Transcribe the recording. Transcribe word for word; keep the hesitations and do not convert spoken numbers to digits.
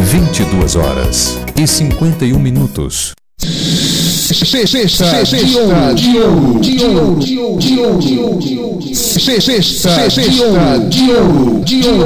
vinte e duas horas e cinquenta e um minutos. Sexta de ouro, de ouro, de ouro, de ouro, de ouro, de ouro, sexta de ouro, de ouro.